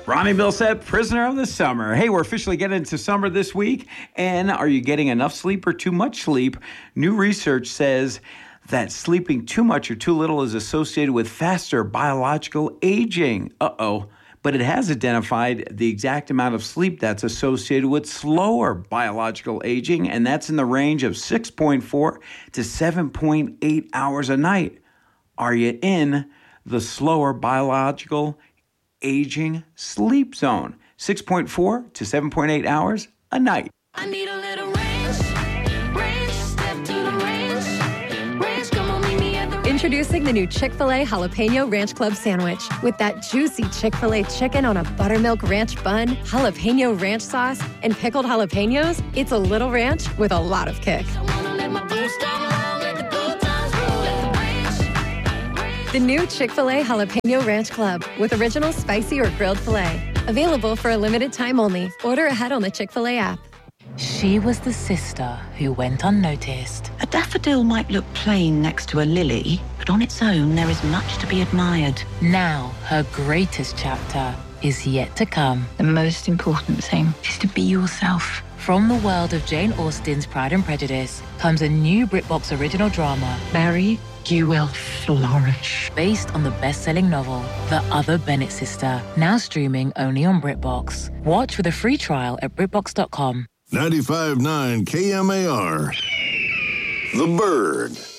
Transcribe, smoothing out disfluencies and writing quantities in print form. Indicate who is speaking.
Speaker 1: Ronnie Millsap, Prisoner of the Summer. Hey, we're officially getting into summer this week. And are you getting enough sleep or too much sleep? New research says that sleeping too much or too little is associated with faster biological aging. But it has identified the exact amount of sleep that's associated with slower biological aging, and that's in the range of 6.4 to 7.8 hours a night. Are you in the slower biological aging sleep zone? 6.4 to 7.8 hours a night.
Speaker 2: I need a little range, step to the range, come on, meet me at the range.
Speaker 3: Introducing the new Chick-fil-A Jalapeno Ranch Club Sandwich. With that juicy Chick-fil-A chicken on a buttermilk ranch bun, jalapeno ranch sauce, and pickled jalapenos, it's a little ranch with a lot of kick.
Speaker 2: I wanna let my boots down, let the good times roll, let the range.
Speaker 3: The new Chick-fil-A Jalapeno Ranch Club with original spicy or grilled filet. Available for a limited time only. Order ahead on the Chick-fil-A app.
Speaker 4: She was the sister who went unnoticed.
Speaker 5: A daffodil might look plain next to a lily, but on its own there is much to be admired.
Speaker 4: Now, her greatest chapter is yet to come.
Speaker 5: The most important thing is to be yourself.
Speaker 4: From the world of Jane Austen's Pride and Prejudice comes a new BritBox original drama.
Speaker 5: Mary, you will flourish.
Speaker 4: Based on the best-selling novel, The Other Bennett Sister, now streaming only on BritBox. Watch with a free trial at BritBox.com.
Speaker 6: 95.9 KMAR. The Bird.